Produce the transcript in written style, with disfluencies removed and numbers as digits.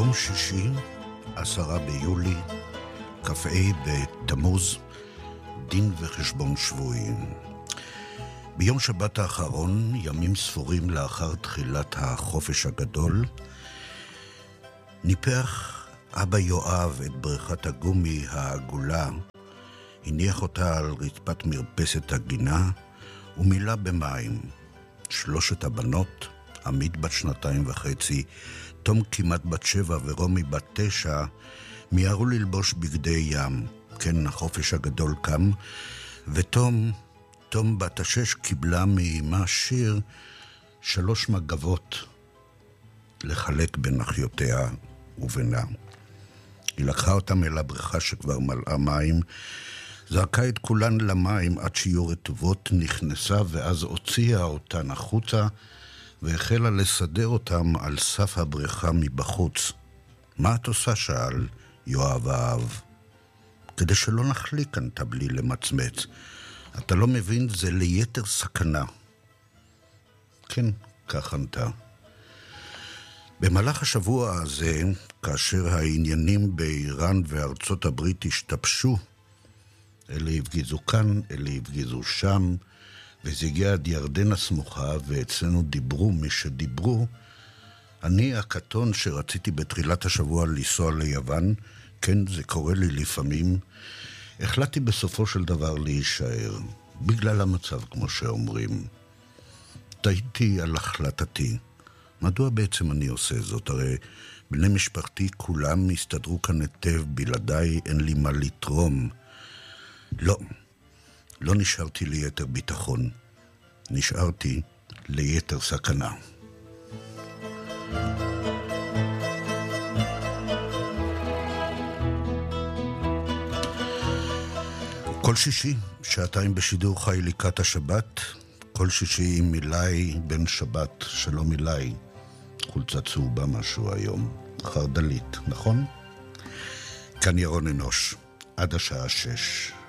יום שישי, 10 ביולי, כ"ה בתמוז, דין וחשבון שבועי. ביום שבת האחרון, ימים ספורים לאחר תחילת החופש הגדול, ניפח אבא יואב את בריכת הגומי העגולה, הניח אותה על רצפת מרפסת הגינה ומילא במים. 3 הבנות, עמית בת 2.5, תום כמעט בת 7 ורומי בת 9, מיהרו ללבוש בגדי ים. כן, החופש הגדול קם, ותום בת 6 קיבלה מאמה שיר 3 מגבות לחלק בין אחיותיה ובינה. היא לקחה אותם אל הבריכה שכבר מלאה מים, זרקה את כולן למים עד שיהיו רטובות, נכנסה ואז הוציאה אותן החוצה והחלה לסדר אותם על סף הבריכה מבחוץ. מה את עושה? שאל יואב האב. כדי שלא נחליק, ענתה בלי למצמץ. אתה לא מבין, זה ליתר סכנה. כן, כך ענתה. במהלך השבוע הזה, כאשר העניינים באיראן וארצות הברית השתבשו, אלה הפגיזו כאן, אלה הפגיזו שם, וזה הגיע עד ירדן הסמוכה, ואצלנו דיברו מי שדיברו. אני הקטון שרציתי בתחילת השבוע לנסוע ליוון, כן, זה קורה לי לפעמים, החלטתי בסופו של דבר להישאר, בגלל המצב כמו שאומרים. תהיתי על החלטתי. מדוע בעצם אני עושה זאת? הרי בני משפחתי כולם הסתדרו כאן היטב, בלעדיי אין לי מה לתרום. לא נשארתי ליתר ביטחון, נשארתי ליתר סכנה. כל שישי, 2 בשידור חי לקראת השבת, כל שישי עם מילי בן שבת, שלום מילי, חולצה צהובה משהו היום, חרדלית, נכון? כאן ירון אנוש, עד השעה 6.